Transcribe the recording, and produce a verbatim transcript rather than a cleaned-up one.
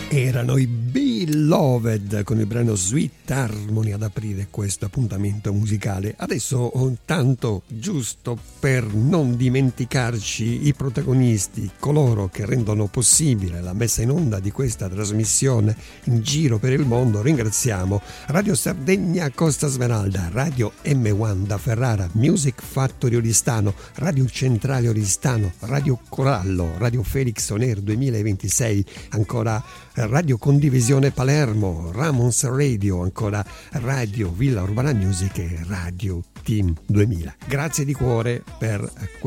Erano i Beloved con il brano Sweet Harmony ad aprire questo appuntamento musicale. Adesso, tanto giusto per non dimenticarci i protagonisti, coloro che rendono possibile la messa in onda di questa trasmissione in giro per il mondo, ringraziamo Radio Sardegna Costa Smeralda, Radio M uno da Ferrara, Music Factory Oristano, Radio Centrale Oristano, Radio Corallo, Radio Felix On Air duemilaventisei, ancora Radio Condivisione Palermo, Ramons Radio, ancora Radio Villa Urbana Music e Radio Team duemila. Grazie di cuore per